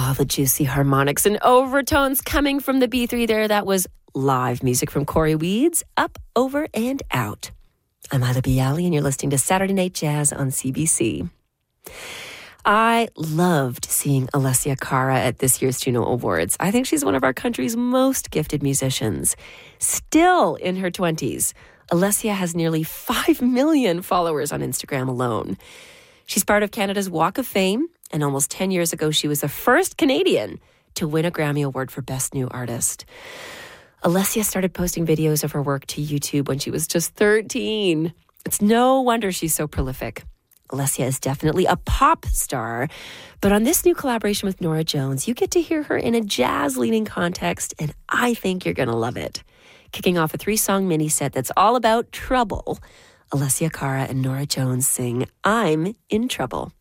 Oh, the juicy harmonics and overtones coming from the B3 there. That was live music from Corey Weeds, Up, Over, and Out. I'm Ida Bialy, and you're listening to Saturday Night Jazz on CBC. I loved seeing Alessia Cara at this year's Juno Awards. I think she's one of our country's most gifted musicians. Still in her 20s, Alessia has nearly 5 million followers on Instagram alone. She's part of Canada's Walk of Fame, and almost 10 years ago, she was the first Canadian to win a Grammy Award for Best New Artist. Alessia started posting videos of her work to YouTube when she was just 13. It's no wonder she's so prolific. Alessia is definitely a pop star, but on this new collaboration with Norah Jones, you get to hear her in a jazz-leaning context, and I think you're going to love it. Kicking off a 3-song mini-set that's all about trouble, Alessia Cara and Norah Jones sing I'm in Trouble.